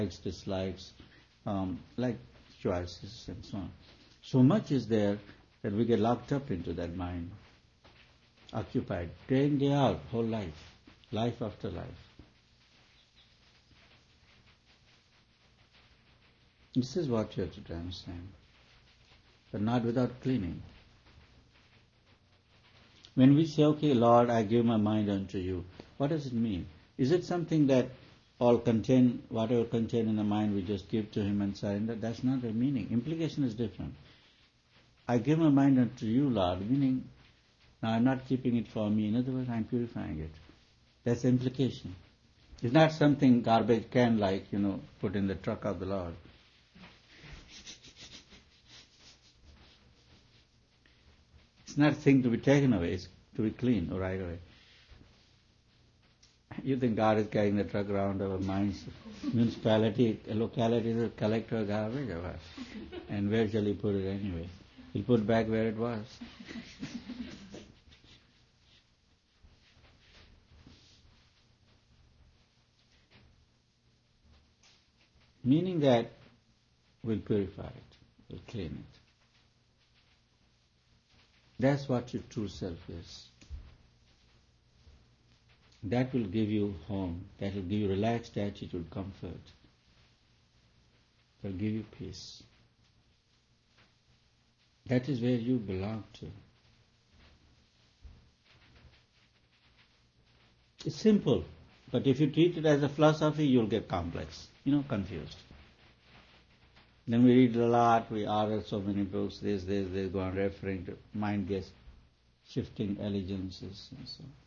dislikes, like choices and so on. So much is there that we get locked up into that mind, occupied, day in, day out, whole life, life after life. This is what you have to understand, but not without cleaning. When we say, okay, Lord, I give my mind unto you, what does it mean? Is it something that all contain, whatever contained in the mind we just give to Him and surrender? That's not the meaning. Implication is different. I give my mind unto you, Lord, meaning now I'm not keeping it for me. In other words, I'm purifying it. That's the implication. It's not something garbage can like, put in the truck of the Lord. It's not a thing to be taken away, it's to be clean right away. You think God is carrying the truck around our minds? Municipality, a locality is a collector of garbage or what? And where shall He put it anyway? He'll put it back where it was. Meaning that we'll purify it, we'll clean it. That's what your true self is. That will give you home, that will give you relaxed attitude, comfort. That will give you peace. That is where you belong to. It's simple, but if you treat it as a philosophy, you'll get complex, confused. Then we read a lot, we order so many books, this, go on referring to mind gets shifting allegiances and so on.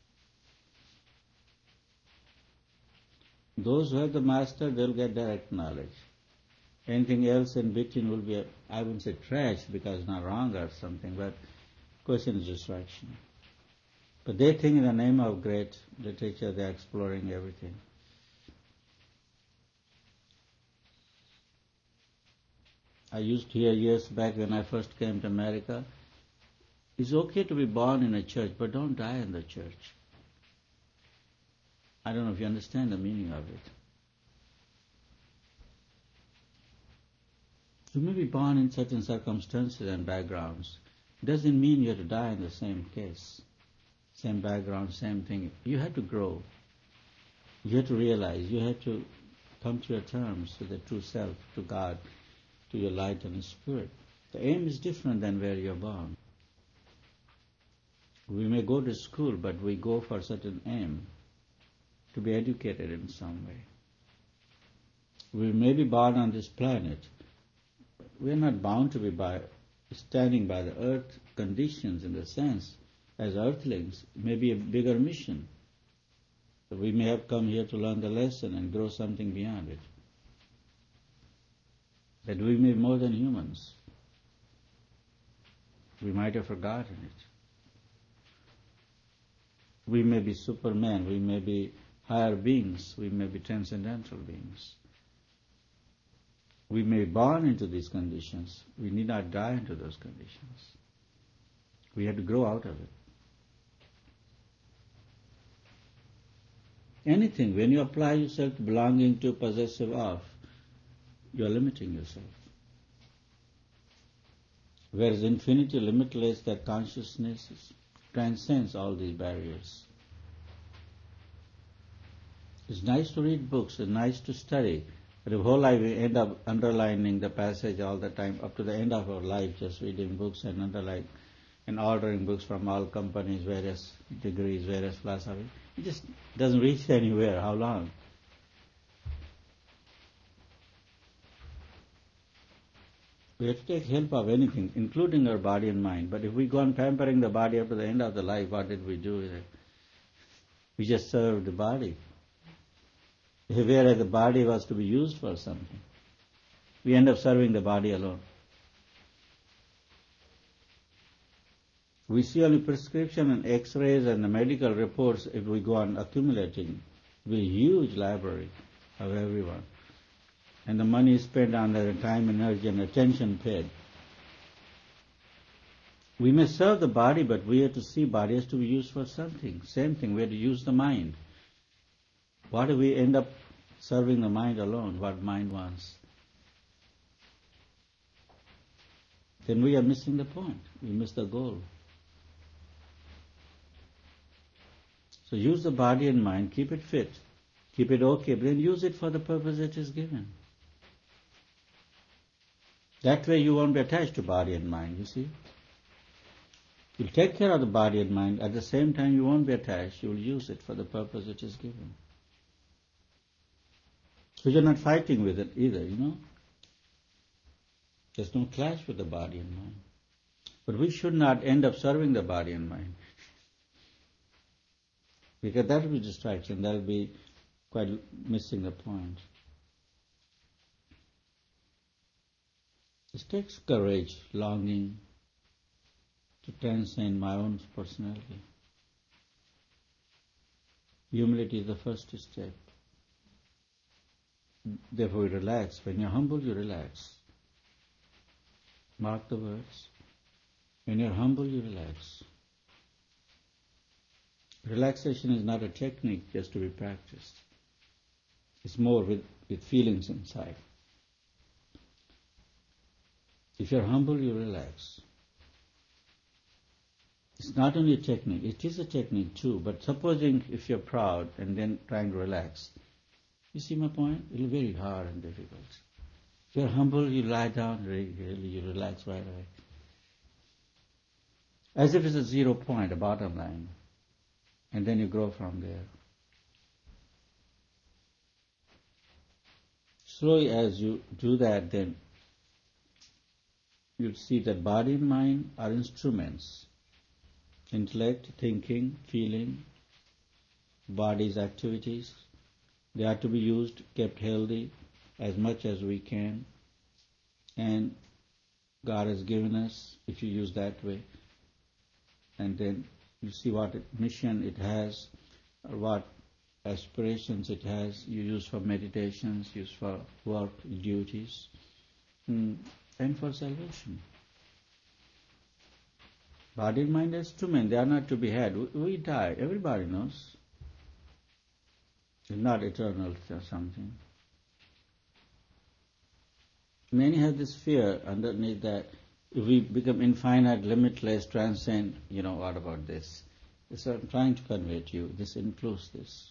Those who have the master, they'll get direct knowledge. Anything else in between will be, I wouldn't say trash because it's not wrong or something, but question is distraction. But they think in the name of great literature, they're exploring everything. I used to hear years back when I first came to America, it's okay to be born in a church, but don't die in the church. I don't know if you understand the meaning of it. You may be born in certain circumstances and backgrounds. It doesn't mean you have to die in the same case, same background, same thing. You have to grow. You have to realize. You have to come to your terms with the true self, to God, to your light and spirit. The aim is different than where you're born. We may go to school, but we go for a certain aim, to be educated in some way. We may be born on this planet, but we are not bound to be standing by the earth conditions in the sense, as earthlings. It may be a bigger mission. So we may have come here to learn the lesson and grow something beyond it. That we may be more than humans. We might have forgotten it. We may be supermen, we may be higher beings, we may be transcendental beings. We may be born into these conditions. We need not die into those conditions. We have to grow out of it. Anything, when you apply yourself to belonging to, possessive of, you are limiting yourself. Whereas infinity, limitless, that consciousness transcends all these barriers. It's nice to read books, it's nice to study, but the whole life we end up underlining the passage all the time, up to the end of our life, just reading books and underlining and ordering books from all companies, various degrees, various philosophies. It just doesn't reach anywhere. How long? We have to take help of anything, including our body and mind. But if we go on pampering the body up to the end of the life, what did we do with it? We just served the body. Whereas the body was to be used for something. We end up serving the body alone. We see only prescription and x-rays and the medical reports if we go on accumulating. It will be a huge library of everyone. And the money is spent on the time, energy and attention paid. We may serve the body, but we have to see body has to be used for something. Same thing, we have to use the mind. What do we end up serving the mind alone, what mind wants, then we are missing the point. We miss the goal. So use the body and mind, keep it fit, keep it okay, but then use it for the purpose it is given. That way you won't be attached to body and mind, you see. You'll take care of the body and mind, at the same time you won't be attached, you'll use it for the purpose it is given. So you're not fighting with it either, you know. There's no clash with the body and mind. But we should not end up serving the body and mind. Because that will be distraction, that will be quite missing the point. It takes courage, longing to transcend my own personality. Humility is the first step. Therefore we relax. When you're humble, you relax. Mark the words. When you're humble, you relax. Relaxation is not a technique just to be practiced. It's more with feelings inside. If you're humble, you relax. It's not only a technique, it is a technique too, but supposing if you're proud and then trying to relax, you see my point? It'll be very hard and difficult. If you're humble, you lie down, really, you relax right away. As if it's a 0 point, a bottom line. And then you grow from there. Slowly as you do that, then you'll see that body and mind are instruments. Intellect, thinking, feeling, body's activities, they are to be used, kept healthy as much as we can. And God has given us, if you use that way, and then you see what mission it has, or what aspirations it has, you use for meditations, use for work, duties, and for salvation. Body and mind are instruments, they are not to be had. We die, everybody knows. It's not eternal or something. Many have this fear underneath that if we become infinite, limitless, transcend, what about this? So I'm trying to convey to you, this includes this.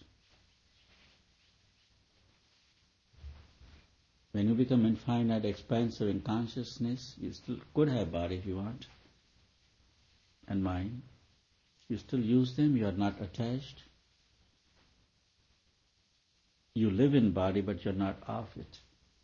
When you become infinite, expansive in consciousness, you still could have body if you want, and mind. You still use them, you are not attached. You live in body, but you're not of it.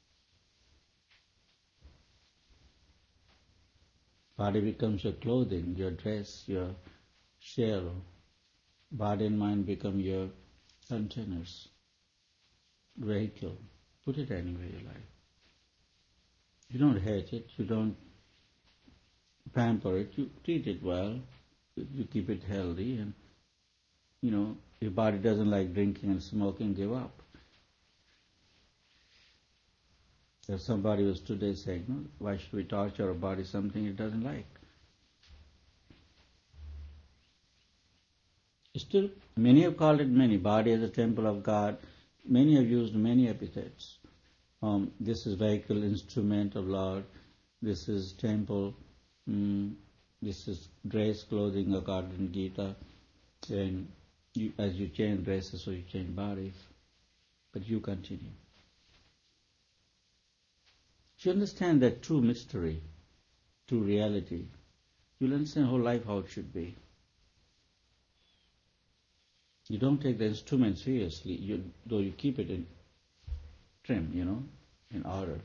Body becomes your clothing, your dress, your shell. Body and mind become your containers, vehicle. Put it anywhere you like. You don't hate it, you don't pamper it, you treat it well, you keep it healthy, and your body doesn't like drinking and smoking, give up. If somebody was today saying, no, why should we torture our body something it doesn't like? Still, many have called it body as a temple of God. Many have used many epithets. This is vehicle, instrument of Lord. This is temple. This is dress, clothing, according to Gita. And as you change dresses, so you change bodies. But you continue. If you understand that true mystery, true reality, you'll understand whole life how it should be. You don't take the instrument seriously, though you keep it in trim, in order.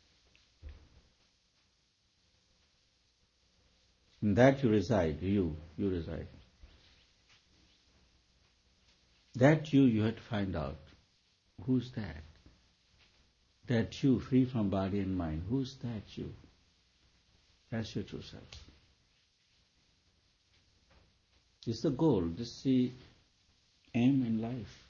In that you reside, you reside. That you have to find out. Who's that? That you, free from body and mind. Who's that you? That's your true self. This is the goal. This is the aim in life.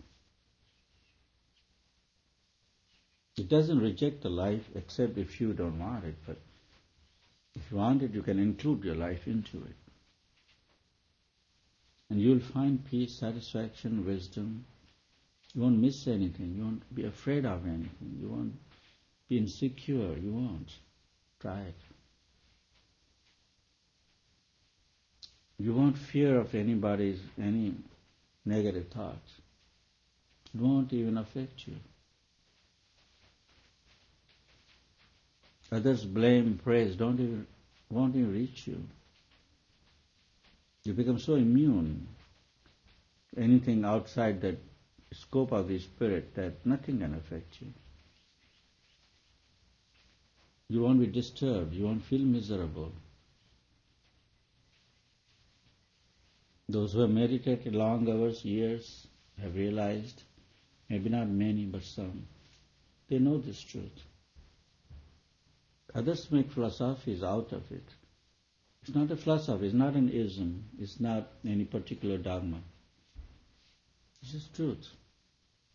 It doesn't reject the life except if you don't want it, but if you want it, you can include your life into it. And you'll find peace, satisfaction, wisdom, You won't miss anything. You won't be afraid of anything. You won't be insecure. You won't. Try it. You won't fear of any negative thoughts. It won't even affect you. Others' blame, praise won't even reach you. You become so immune to anything outside the scope of the spirit that nothing can affect you. You won't be disturbed. You won't feel miserable. Those who have meditated long hours, years, have realized, maybe not many, but some, they know this truth. Others make philosophies out of it. It's not a philosophy, it's not an ism, it's not any particular dogma. It's just truth.